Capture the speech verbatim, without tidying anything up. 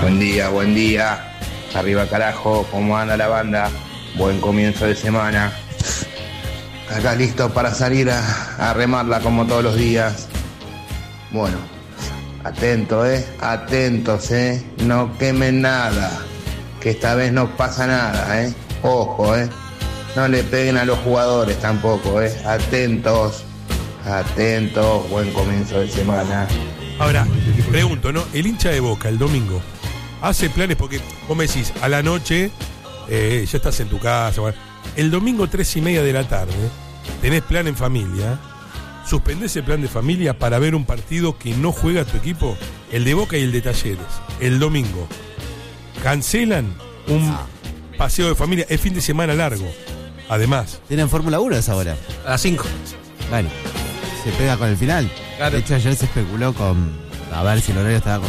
Buen día, buen día. Arriba carajo, ¿cómo anda la banda? Buen comienzo de semana. Acá listo para salir a, a remarla como todos los días. Bueno, atentos, eh, atentos, eh. No quemen nada. Que esta vez no pasa nada, eh. Ojo, eh. No le peguen a los jugadores tampoco, eh. Atentos, atentos. Buen comienzo de semana. Ahora, pregunto, ¿no? El hincha de Boca el domingo hace planes porque vos me decís, a la noche eh, ya estás en tu casa. Bueno, el domingo tres y media de la tarde tenés plan en familia. ¿Suspendés el plan de familia para ver un partido que no juega tu equipo? El de Boca y el de Talleres. El domingo cancelan un paseo de familia. Es fin de semana largo. Además, ¿tienen Fórmula uno a esa hora? A las cinco. Bueno, se pega con el final. Claro. De hecho, ayer se especuló con a ver si el horario estaba